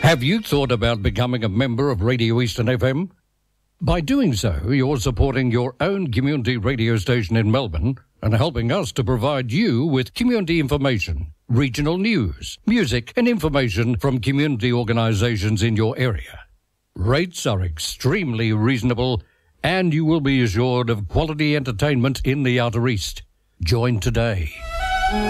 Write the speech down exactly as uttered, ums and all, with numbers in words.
Have you thought about becoming a member of Radio Eastern F M? By doing so, you're supporting your own community radio station in Melbourne and helping us to provide you with community information, regional news, music and information from community organisations in your area. Rates are extremely reasonable and you will be assured of quality entertainment in the Outer East. Join today.